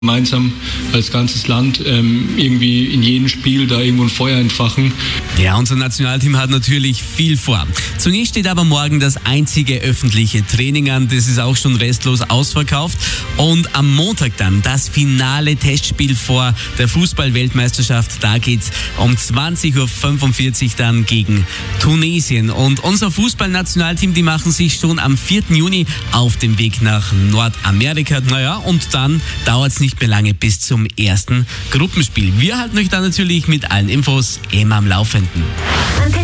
gemeinsam als ganzes Land irgendwie in jedem Spiel da irgendwo ein Feuer entfachen. Ja, unser Nationalteam hat natürlich viel vor. Zunächst steht aber morgen das einzige öffentliche Training an. Das ist auch schon restlos ausverkauft. Und am Montag dann das finale Testspiel vor der Fußball-Weltmeisterschaft. Da geht's um 20.45 Uhr dann gegen Tunesien. Und unser Fußballnationalteam, die machen sich schon am 4. Juni auf den Weg nach Nordamerika. Naja, und dann dauert es nicht mehr lange bis zum ersten Gruppenspiel. Wir halten euch dann natürlich mit allen Infos immer am Laufenden.